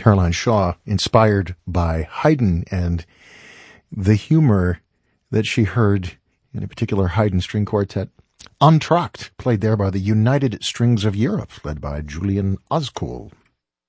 Caroline Shaw, inspired by Haydn and the humor that she heard in a particular Haydn string quartet. Entr'acte, played there by the United Strings of Europe, led by Julian Ozcool.